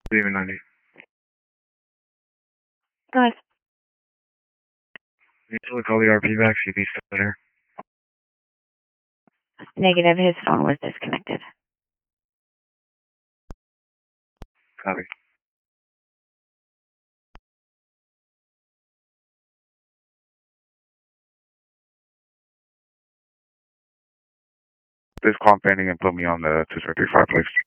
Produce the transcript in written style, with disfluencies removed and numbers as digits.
Leaving 90. Guys. Usually call the RP back, see if he's still there. Negative, his phone was disconnected. Copy. This call pending and put me on the 2335, please.